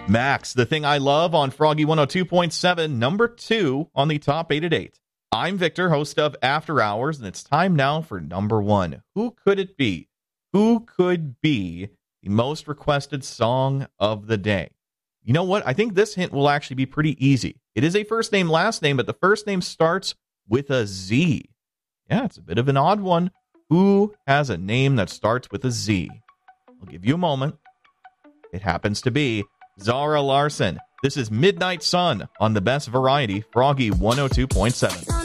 Max, the thing I love on Froggy 102.7, number 2 on the top 8 at 8. I'm Victor, host of After Hours, and it's time now for number 1. Who could it be? Who could be the most requested song of the day? You know what? I think this hint will actually be pretty easy. It is a first name, last name, but the first name starts with a Z. Yeah, it's a bit of an odd one. Who has a name that starts with a Z? I'll give you a moment. It happens to be Zara Larsson. This is Midnight Sun on the Best Variety, Froggy 102.7.